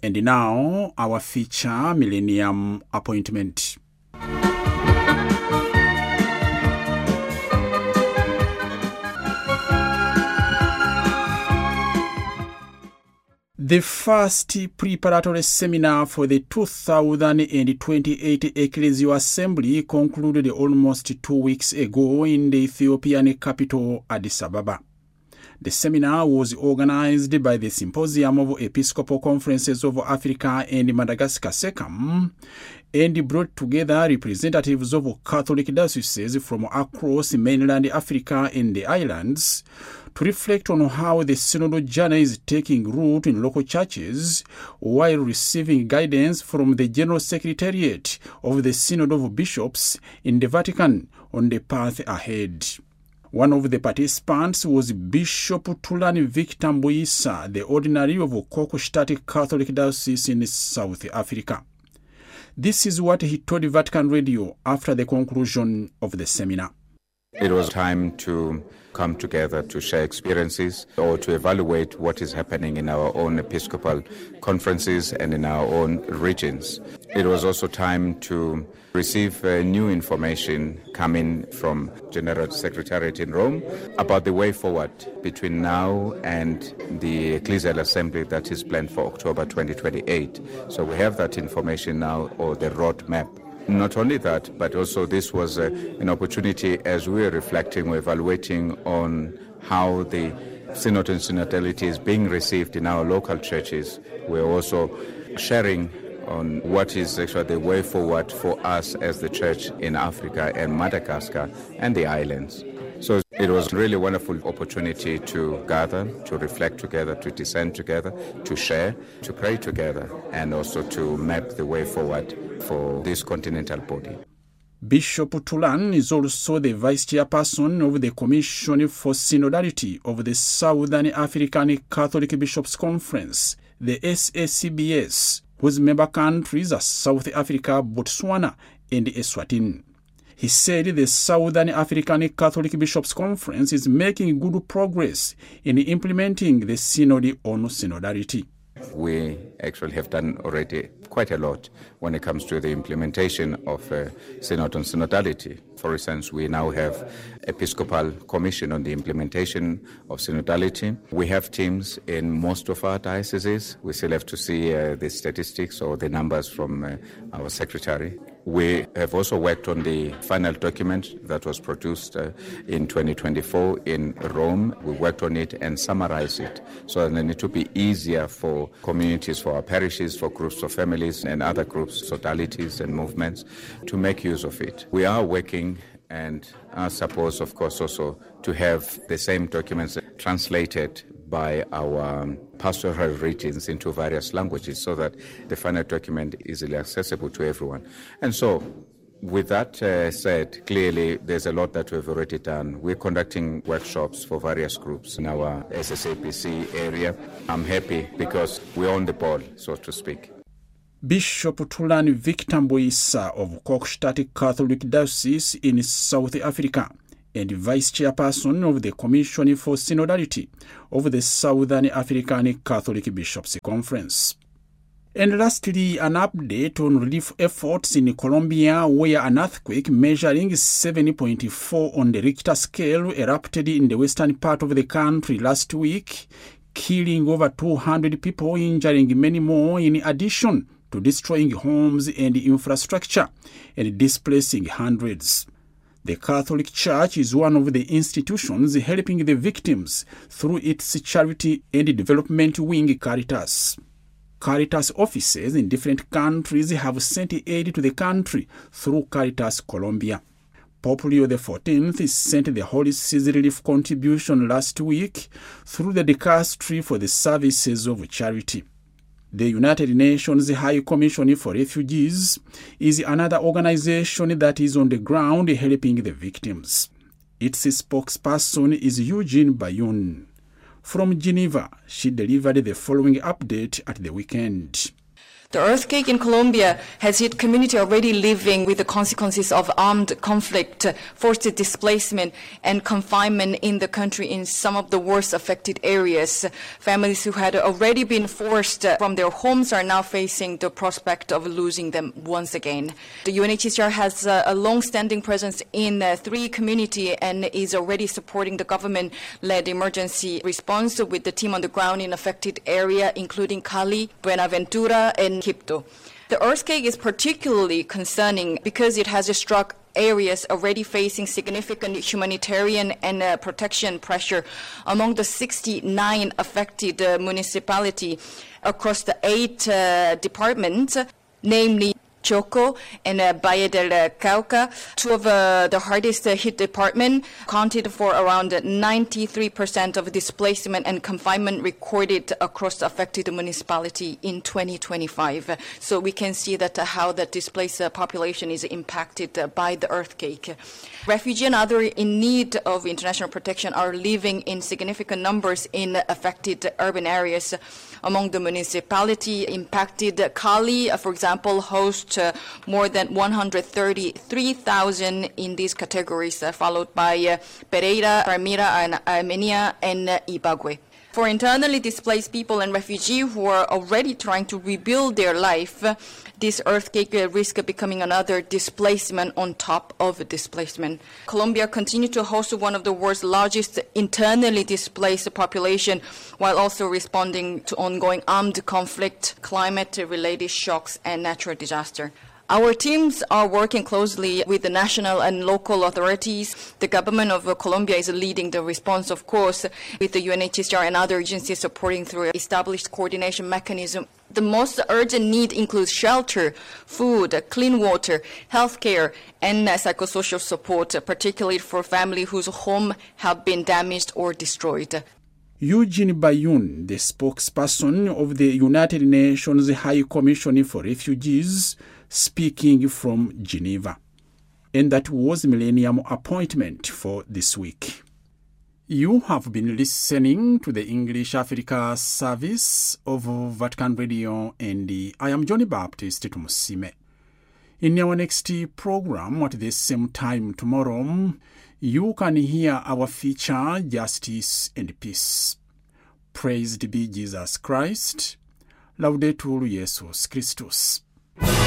And now, our feature Millennium Appointment. The first preparatory seminar for the 2028 Ecclesial Assembly concluded almost 2 weeks ago in the Ethiopian capital, Addis Ababa. The seminar was organized by the Symposium of Episcopal Conferences of Africa and Madagascar SECAM and brought together representatives of Catholic dioceses from across mainland Africa and the islands to reflect on how the synodal journey is taking root in local churches while receiving guidance from the General Secretariat of the Synod of Bishops in the Vatican on the path ahead. One of the participants was Bishop Tulani Victor Mbuisa, the ordinary of Kokostati Catholic Diocese in South Africa. This is what he told Vatican Radio after the conclusion of the seminar. It was time to come together to share experiences or to evaluate what is happening in our own episcopal conferences and in our own regions. It was also time to receive new information coming from General Secretariat in Rome about the way forward between now and the Ecclesial Assembly that is planned for October 2028. So we have that information now, or the roadmap. Not only that, but also this was an opportunity as we were reflecting, we're evaluating on how the synod and synodality is being received in our local churches. We're also sharing on what is actually the way forward for us as the church in Africa and Madagascar and the islands. So it was really a wonderful opportunity to gather, to reflect together, to discern together, to share, to pray together, and also to map the way forward for this continental body. Bishop Tulan is also the Vice Chairperson of the Commission for Synodality of the Southern African Catholic Bishops' Conference, the SACBS, whose member countries are South Africa, Botswana, and Eswatini. He said the Southern African Catholic Bishops' Conference is making good progress in implementing the Synod on Synodality. We actually have done already quite a lot when it comes to the implementation of Synod on Synodality. For instance, we now have Episcopal Commission on the implementation of synodality. We have teams in most of our dioceses. We still have to see the statistics or the numbers from our secretary. We have also worked on the final document that was produced in 2024 in Rome. We worked on it and summarized it so that it will be easier for communities, for our parishes, for groups of families and other groups, sodalities and movements to make use of it. We are working and are supposed, of course, also to have the same documents translated by our pastoral regions into various languages so that the final document is easily accessible to everyone. And so, with that said, clearly there's a lot that we've already done. We're conducting workshops for various groups in our SSAPC area. I'm happy because we're on the ball, so to speak. Bishop Tulani Victor Mbuisa of Kokostati Catholic Diocese in South Africa and Vice Chairperson of the Commission for Synodality of the Southern African Catholic Bishops' Conference. And lastly, an update on relief efforts in Colombia, where an earthquake measuring 7.4 on the Richter scale erupted in the western part of the country last week, killing over 200 people, injuring many more, in addition to destroying homes and infrastructure and displacing hundreds. The Catholic Church is one of the institutions helping the victims through its charity and development wing Caritas. Caritas offices in different countries have sent aid to the country through Caritas Colombia. Pope Leo XIV sent the Holy See relief contribution last week through the Dicastery for the Services of Charity. The United Nations High Commission for Refugees is another organization that is on the ground helping the victims. Its spokesperson is Eugene Bayun. From Geneva, she delivered the following update at the weekend. The earthquake in Colombia has hit community already living with the consequences of armed conflict, forced displacement, and confinement in the country in some of the worst affected areas. Families who had already been forced from their homes are now facing the prospect of losing them once again. The UNHCR has a long-standing presence in 3 communities and is already supporting the government-led emergency response with the team on the ground in affected area, including Cali, Buenaventura, and Quibdó. The earthquake is particularly concerning because it has struck areas already facing significant humanitarian and protection pressure among the 69 affected municipalities across the 8 departments, namely Chocó and Valle del Cauca. 2 of the hardest hit departments accounted for around 93% of displacement and confinement recorded across the affected municipality in 2025. So we can see that how the displaced population is impacted by the earthquake. Refugees and others in need of international protection are living in significant numbers in affected urban areas. Among the municipality impacted, Cali, for example, hosts more than 133,000 in these categories, followed by Pereira, Palmira, and Armenia, and Ibagué. For internally displaced people and refugees who are already trying to rebuild their life, this earthquake risks becoming another displacement on top of displacement. Colombia continues to host one of the world's largest internally displaced population, while also responding to ongoing armed conflict, climate-related shocks, and natural disaster. Our teams are working closely with the national and local authorities. The government of Colombia is leading the response, of course, with the UNHCR and other agencies supporting through established coordination mechanism. The most urgent need includes shelter, food, clean water, healthcare, and psychosocial support, particularly for families whose homes have been damaged or destroyed. Eugene Bayun, the spokesperson of the United Nations High Commission for Refugees, speaking from Geneva. And that was Millennium Appointment for this week. You have been listening to the English Africa service of Vatican Radio, and I am Johnny Baptist Tumusime. In our next program at the same time tomorrow, you can hear our feature, Justice and Peace. Praised be Jesus Christ. Laudetur Jesus Christus.